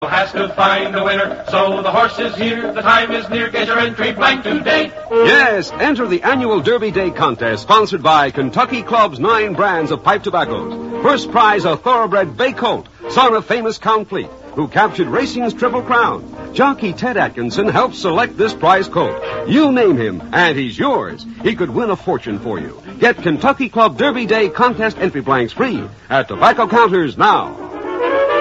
Has to find a winner, so the horse is here, the time is near, get your entry blank today. Yes, enter the annual Derby Day contest sponsored by Kentucky Club's 9 brands of pipe tobaccos. First prize, a thoroughbred bay colt, son of famous Count Fleet, who captured racing's Triple Crown. Jockey Ted Atkinson helps select this prize colt. You name him, and he's yours. He could win a fortune for you. Get Kentucky Club Derby Day contest entry blanks free at tobacco counters now.